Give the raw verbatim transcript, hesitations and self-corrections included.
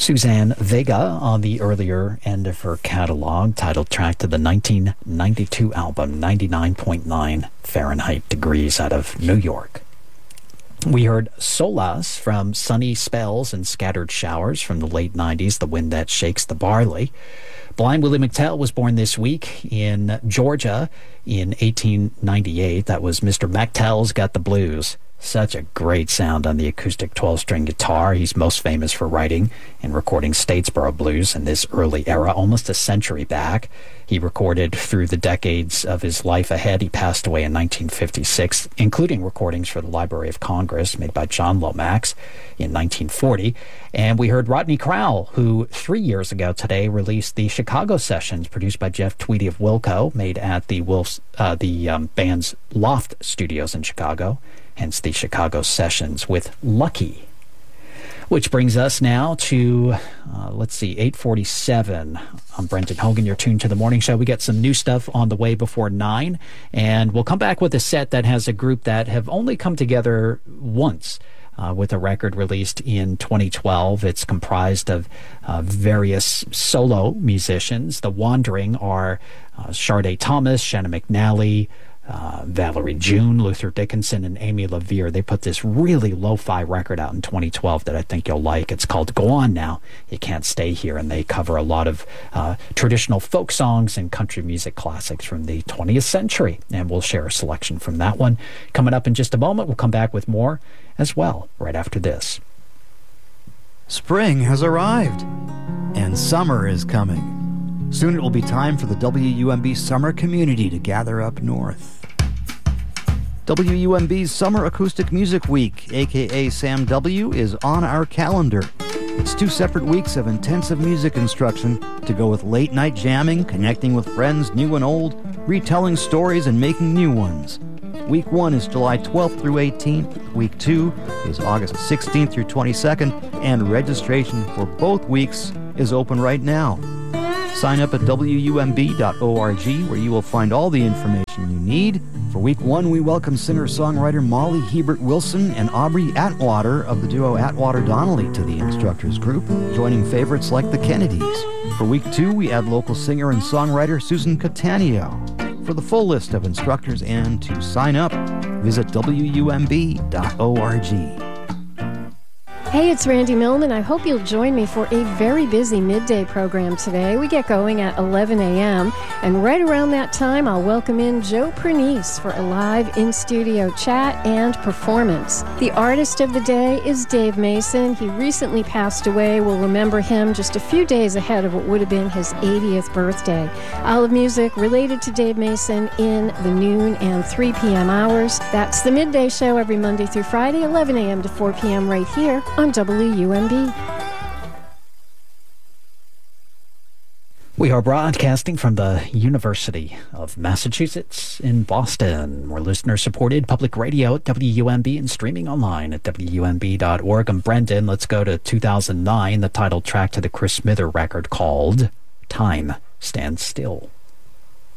Suzanne Vega on the earlier end of her catalog, titled track to the nineteen ninety-two album, ninety-nine point nine Fahrenheit degrees out of New York. We heard Solas from Sunny Spells and Scattered Showers from the late nineties, The Wind That Shakes the Barley. Blind Willie McTell was born this week in Georgia in eighteen ninety-eight. That was Mister McTell's Got the Blues. Such a great sound on the acoustic twelve-string guitar. He's most famous for writing and recording Statesboro Blues in this early era, almost a century back. He recorded through the decades of his life ahead. He passed away in nineteen fifty-six, including recordings for the Library of Congress made by John Lomax in nineteen forty. And we heard Rodney Crowell, who three years ago today released the Chicago Sessions, produced by Jeff Tweedy of Wilco, made at the Wolf's, uh, the um, band's Loft Studios in Chicago, hence the Chicago Sessions with Lucky. Which brings us now to, uh, let's see, eight forty-seven. I'm Brenton Hogan. You're tuned to The Morning Show. We got some new stuff on the way before nine, and we'll come back with a set that has a group that have only come together once uh, with a record released in twenty twelve. It's comprised of uh, various solo musicians. The Wandering are uh, Sharday Thomas, Shannon McNally, Uh, Valerie June, Luther Dickinson, and Amy LaVere. They put this really lo-fi record out in twenty twelve that I think you'll like. It's called Go On Now, You Can't Stay Here, and they cover a lot of uh, traditional folk songs and country music classics from the twentieth century, and we'll share a selection from that one. Coming up in just a moment, we'll come back with more as well right after this. Spring has arrived, and summer is coming. Soon it will be time for the W U M B summer community to gather up north. W U M B's Summer Acoustic Music Week, aka Sam W, is on our calendar. It's two separate weeks of intensive music instruction to go with late-night jamming, connecting with friends new and old, retelling stories, and making new ones. Week one is July twelfth through eighteenth. Week two is August sixteenth through twenty-second, and registration for both weeks is open right now. Sign up at W U M B dot org, where you will find all the information you need. For week one, we welcome singer-songwriter Molly Hebert-Wilson and Aubrey Atwater of the duo Atwater-Donnelly to the instructors group, joining favorites like the Kennedys. For week two, we add local singer and songwriter Susan Catania. For the full list of instructors and to sign up, visit W U M B dot org. Hey, it's Randy Millman. I hope you'll join me for a very busy midday program today. We get going at eleven a.m., and right around that time, I'll welcome in Joe Pernice for a live in-studio chat and performance. The artist of the day is Dave Mason. He recently passed away. We'll remember him just a few days ahead of what would have been his eightieth birthday. I'll have music related to Dave Mason in the noon and three p.m. hours. That's the midday show every Monday through Friday, eleven a.m. to four p.m. right here on W U M B. We are broadcasting from the University of Massachusetts in Boston. We're listener-supported public radio at W U M B and streaming online at W U M B dot org. I'm Brendan. Let's go to two thousand nine, the title track to the Chris Smither record called Time Stands Still.